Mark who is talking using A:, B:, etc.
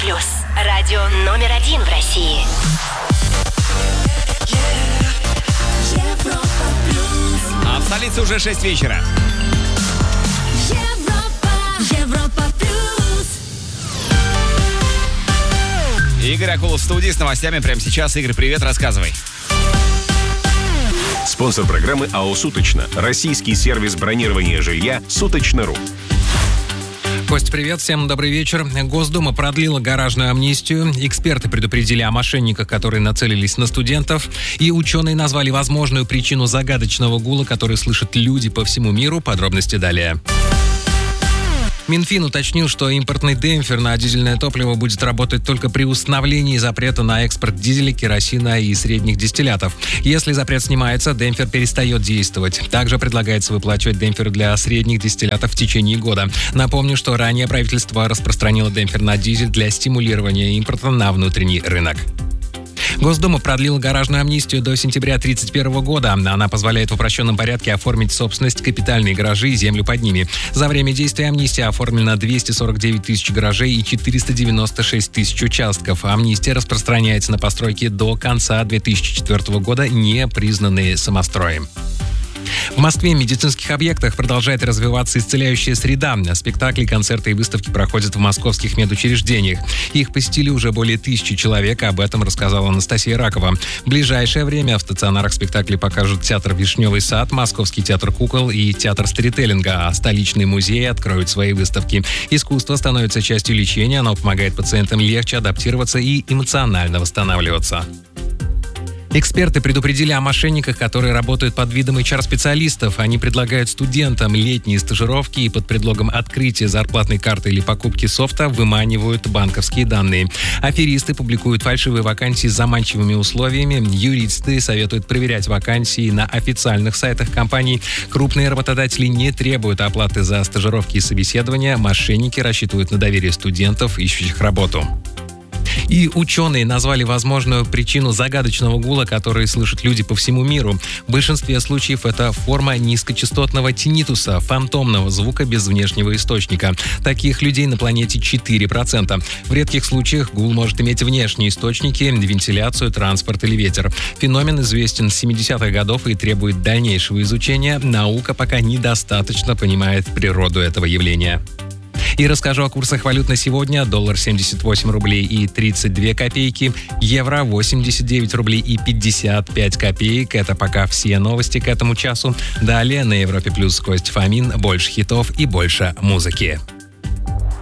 A: плюс. Радио номер 1 в России.
B: Европа плюс.
C: А в столице уже 6 вечера.
B: Европа плюс.
C: Игорь Акулов в студии с новостями прямо сейчас. Игорь, привет, рассказывай.
D: Спонсор программы АО «Суточно». Российский сервис бронирования жилья «Суточно.ру».
E: Кость, привет, всем добрый вечер. Госдума продлила гаражную амнистию. Эксперты предупредили о мошенниках, которые нацелились на студентов. И ученые назвали возможную причину загадочного гула, который слышат люди по всему миру. Подробности далее. Минфин уточнил, что импортный демпфер на дизельное топливо будет работать только при установлении запрета на экспорт дизеля, керосина и средних дистиллятов. Если запрет снимается, демпфер перестает действовать. Также предлагается выплачивать демпфер для средних дистиллятов в течение года. Напомню, что ранее правительство распространило демпфер на дизель для стимулирования импорта на внутренний рынок. Госдума продлила гаражную амнистию до сентября 2031 года. Она позволяет в упрощенном порядке оформить собственность, капитальные гаражи и землю под ними. За время действия амнистии оформлено 249 тысяч гаражей и 496 тысяч участков. Амнистия распространяется на постройки до конца 2004 года, не признанные самостроем. В Москве в медицинских объектах продолжает развиваться исцеляющая среда. Спектакли, концерты и выставки проходят в московских медучреждениях. Их посетили уже более 1000 человек, об этом рассказала Анастасия Ракова. В ближайшее время в стационарах спектакли покажут театр «Вишневый сад», Московский театр кукол и театр сторителлинга, а столичные музеи откроют свои выставки. Искусство становится частью лечения, оно помогает пациентам легче адаптироваться и эмоционально восстанавливаться. Эксперты предупредили о мошенниках, которые работают под видом HR-специалистов. Они предлагают студентам летние стажировки и под предлогом открытия зарплатной карты или покупки софта выманивают банковские данные. Аферисты публикуют фальшивые вакансии с заманчивыми условиями. Юристы советуют проверять вакансии на официальных сайтах компаний. Крупные работодатели не требуют оплаты за стажировки и собеседования. Мошенники рассчитывают на доверие студентов, ищущих работу. И ученые назвали возможную причину загадочного гула, который слышат люди по всему миру. В большинстве случаев это форма низкочастотного тиннитуса, фантомного звука без внешнего источника. Таких людей на планете 4%. В редких случаях гул может иметь внешние источники, вентиляцию, транспорт или ветер. Феномен известен с 70-х годов и требует дальнейшего изучения. Наука пока недостаточно понимает природу этого явления. И расскажу о курсах валют на сегодня. Доллар 78 рублей и 32 копейки, евро 89 рублей и 55 копеек. Это пока все новости к этому часу. Далее на Европе Плюс Кость Фомин. Больше хитов и больше музыки.